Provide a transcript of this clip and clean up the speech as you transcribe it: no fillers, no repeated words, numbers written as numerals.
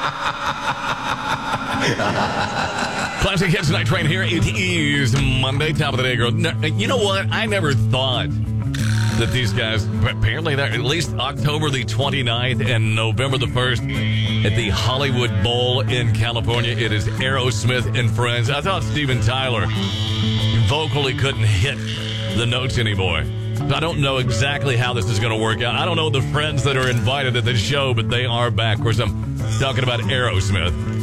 Classic Hits Night Train here. It is Monday, top of the day, girl. You know what? I never thought that these guys, apparently they're at least October the 29th and November the 1st at the Hollywood Bowl in California. It is Aerosmith and Friends. I thought Steven Tyler vocally couldn't hit the notes anymore. So I don't know exactly how this is going to work out. I don't know the friends that are invited at the show, but they are back. Of course, I'm talking about Aerosmith.